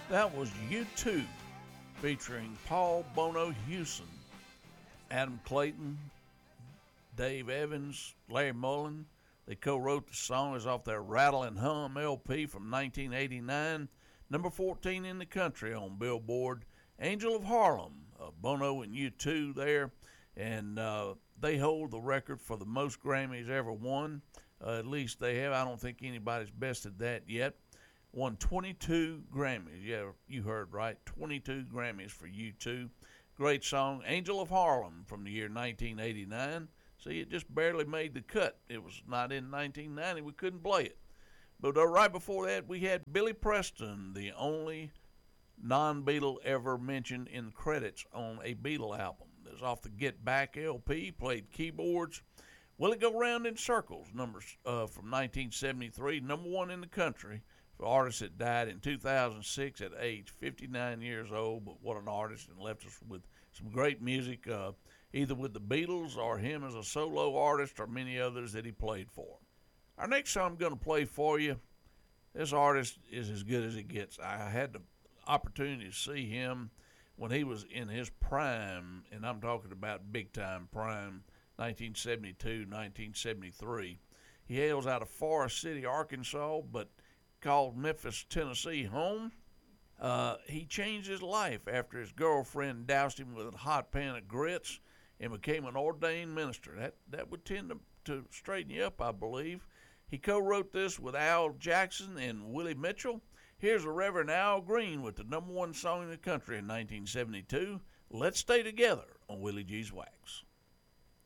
That was U2 featuring Paul Bono Hewson, Adam Clayton, Dave Evans, Larry Mullen. They co-wrote the song. It's off their Rattle and Hum LP from 1989, number 14 in the country on Billboard. Angel of Harlem, Bono and U2 there, and they hold the record for the most Grammys ever won. At least they have. I don't think anybody's bested that yet. Won 22 Grammys. Yeah, you heard right. 22 Grammys for U2. Great song, Angel of Harlem from the year 1989. See, it just barely made the cut. It was not in 1990. We couldn't play it. But right before that, we had Billy Preston, the only non-Beatle ever mentioned in credits on a Beatle album. It was off the Get Back LP, played keyboards. Will It Go Round in Circles, numbers from 1973, number one in the country for artists that died in 2006 at age 59 years old. But what an artist, and left us with some great music, either with the Beatles or him as a solo artist or many others that he played for. Our next song I'm going to play for you, this artist is as good as it gets. I had the opportunity to see him when he was in his prime, and I'm talking about big time prime, 1972, 1973. He hails out of Forest City, Arkansas, but called Memphis, Tennessee home. He changed his life after his girlfriend doused him with a hot pan of grits and became an ordained minister. That would tend to straighten you up, I believe. He co-wrote this with Al Jackson and Willie Mitchell. Here's the Reverend Al Green with the number one song in the country in 1972, Let's Stay Together on Willie G's Wax.